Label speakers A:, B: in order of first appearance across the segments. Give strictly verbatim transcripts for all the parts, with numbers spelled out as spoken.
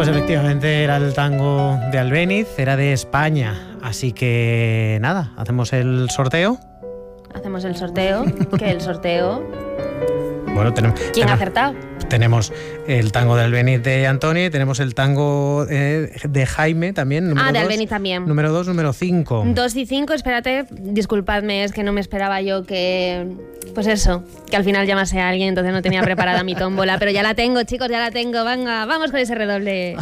A: Pues efectivamente era el tango de Albéniz, era de España. Así que nada, hacemos el sorteo.
B: Hacemos el sorteo, que el sorteo...
A: Bueno, tenemos...
B: ¿Quién
A: tenemos,
B: ha acertado?
A: Tenemos el tango de Albéniz de Antoni, tenemos el tango eh, de Jaime también. Número
B: Ah, de
A: dos,
B: Albéniz también.
A: Número dos, número cinco.
B: Dos y cinco, espérate, disculpadme, es que no me esperaba yo que... Pues eso, que al final llamase a alguien, entonces no tenía preparada mi tómbola, pero ya la tengo, chicos, ya la tengo, venga, vamos con ese redoble.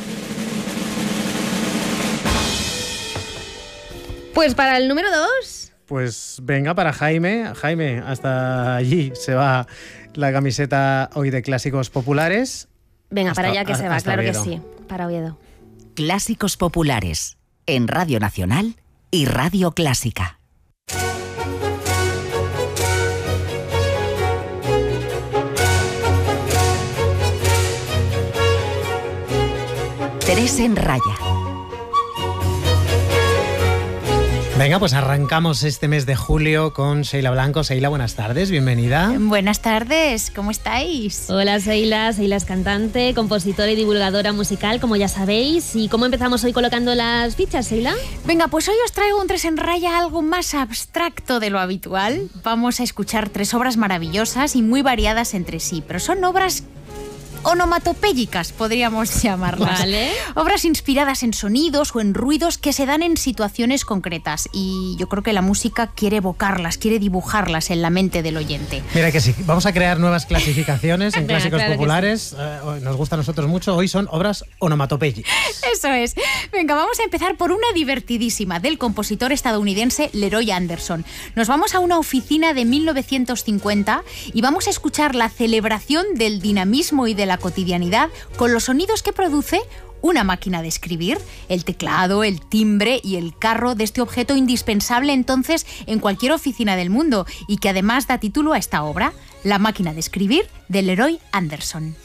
B: Pues para el número dos...
A: Pues venga, para Jaime. Jaime, hasta allí se va la camiseta hoy de Clásicos Populares.
B: Venga,
A: hasta,
B: para allá que se va, claro
A: Oviedo.
B: que sí, para Oviedo.
C: Clásicos Populares, en Radio Nacional y Radio Clásica. Tres en raya.
A: Venga, pues arrancamos este mes de julio con Sheila Blanco. Sheila, buenas tardes, bienvenida.
D: Buenas tardes, ¿cómo estáis?
B: Hola Sheila, Sheila es cantante, compositora y divulgadora musical, como ya sabéis. ¿Y cómo empezamos hoy colocando las fichas, Sheila?
D: Venga, pues hoy os traigo un tres en raya algo más abstracto de lo habitual. Vamos a escuchar tres obras maravillosas y muy variadas entre sí, pero son obras onomatopéyicas, podríamos llamarlas.
B: Vale.
D: Obras inspiradas en sonidos o en ruidos que se dan en situaciones concretas. Y yo creo que la música quiere evocarlas, quiere dibujarlas en la mente del oyente.
A: Mira que sí, vamos a crear nuevas clasificaciones en
B: Venga,
A: Clásicos
B: claro que
A: Populares. Sí. Eh, nos gusta a nosotros mucho. Hoy son obras onomatopéyicas.
D: Eso es. Venga, vamos a empezar por una divertidísima del compositor estadounidense Leroy Anderson. Nos vamos a una oficina de mil novecientos cincuenta y vamos a escuchar la celebración del dinamismo y de la cotidianidad con los sonidos que produce una máquina de escribir, el teclado, el timbre y el carro de este objeto indispensable entonces en cualquier oficina del mundo y que además da título a esta obra, La máquina de escribir de Leroy Anderson.